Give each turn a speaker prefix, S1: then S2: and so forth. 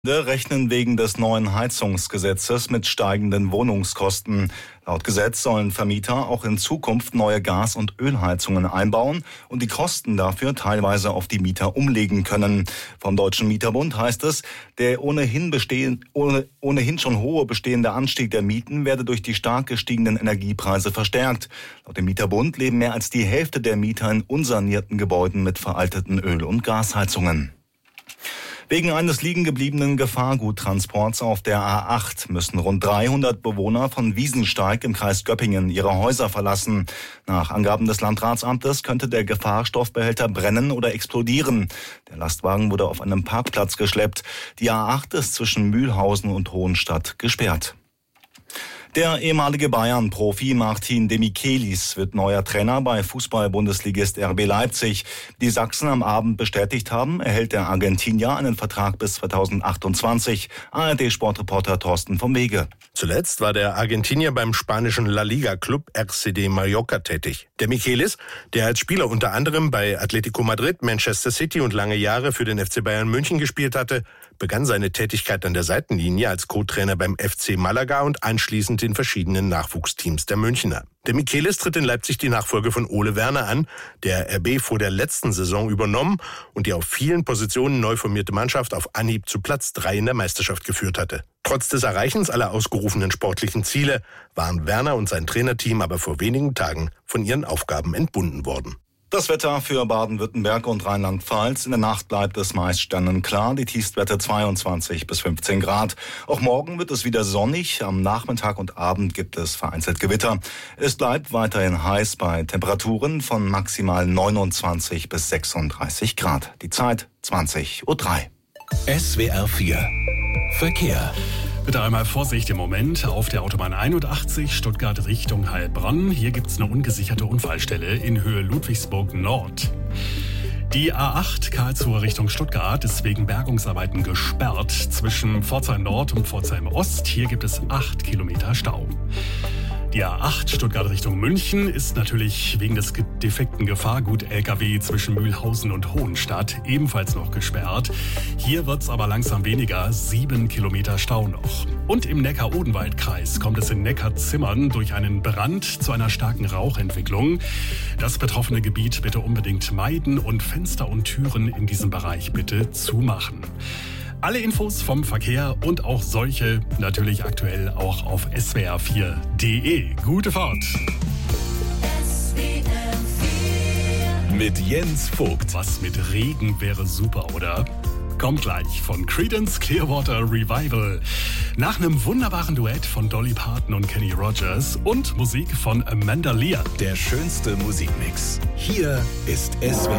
S1: Rechnen wegen des neuen Heizungsgesetzes mit steigenden Wohnungskosten. Laut Gesetz sollen Vermieter auch in Zukunft neue Gas- und Ölheizungen einbauen und die Kosten dafür teilweise auf die Mieter umlegen können. Vom Deutschen Mieterbund heißt es, der ohnehin schon hohe bestehende Anstieg der Mieten werde durch die stark gestiegenen Energiepreise verstärkt. Laut dem Mieterbund leben mehr als die Hälfte der Mieter in unsanierten Gebäuden mit veralteten Öl- und Gasheizungen. Wegen eines liegengebliebenen Gefahrguttransports auf der A8 müssen rund 300 Bewohner von Wiesensteig im Kreis Göppingen ihre Häuser verlassen. Nach Angaben des Landratsamtes könnte der Gefahrstoffbehälter brennen oder explodieren. Der Lastwagen wurde auf einem Parkplatz geschleppt. Die A8 ist zwischen Mühlhausen und Hohenstadt gesperrt. Der ehemalige Bayern-Profi Martin de Michelis wird neuer Trainer bei Fußball-Bundesligist RB Leipzig. Die Sachsen am Abend bestätigt haben, erhält der Argentinier einen Vertrag bis 2028. ARD-Sportreporter Thorsten vom Wege.
S2: Zuletzt war der Argentinier beim spanischen La Liga-Club RCD Mallorca tätig. Der Michelis, der als Spieler unter anderem bei Atletico Madrid, Manchester City und lange Jahre für den FC Bayern München gespielt hatte, begann seine Tätigkeit an der Seitenlinie als Co-Trainer beim FC Malaga und anschließend in verschiedenen Nachwuchsteams der Münchner. Der Michelis tritt in Leipzig die Nachfolge von Ole Werner an, der RB vor der letzten Saison übernommen und die auf vielen Positionen neu formierte Mannschaft auf Anhieb zu Platz 3 in der Meisterschaft geführt hatte. Trotz des Erreichens aller ausgerufenen sportlichen Ziele waren Werner und sein Trainerteam aber vor wenigen Tagen von ihren Aufgaben entbunden worden.
S1: Das Wetter für Baden-Württemberg und Rheinland-Pfalz. In der Nacht bleibt es meist sternenklar, die Tiefstwerte 22 bis 15 Grad. Auch morgen wird es wieder sonnig. Am Nachmittag und Abend gibt es vereinzelt Gewitter. Es bleibt weiterhin heiß bei Temperaturen von maximal 29 bis 36 Grad. Die Zeit 20:03 Uhr.
S3: SWR 4 Verkehr.
S4: Bitte einmal Vorsicht im Moment auf der Autobahn 81 Stuttgart Richtung Heilbronn. Hier gibt es eine ungesicherte Unfallstelle in Höhe Ludwigsburg Nord. Die A8 Karlsruhe Richtung Stuttgart ist wegen Bergungsarbeiten gesperrt zwischen Pforzheim Nord und Pforzheim Ost. Hier gibt es 8 Kilometer Stau. Die A8 Stuttgart Richtung München ist natürlich wegen des defekten Gefahrgut-LKW zwischen Mühlhausen und Hohenstadt ebenfalls noch gesperrt. Hier wird's aber langsam weniger, 7 Kilometer Stau noch. Und im Neckar-Odenwald-Kreis kommt es in Neckarzimmern durch einen Brand zu einer starken Rauchentwicklung. Das betroffene Gebiet bitte unbedingt meiden und Fenster und Türen in diesem Bereich bitte zumachen. Alle Infos vom Verkehr und auch solche natürlich aktuell auch auf swr4.de. Gute Fahrt!
S3: Mit Jens Vogt.
S4: Was mit Regen wäre super, oder? Kommt gleich von Creedence Clearwater Revival. Nach einem wunderbaren Duett von Dolly Parton und Kenny Rogers und Musik von Amanda Lear.
S3: Der schönste Musikmix. Hier ist SWR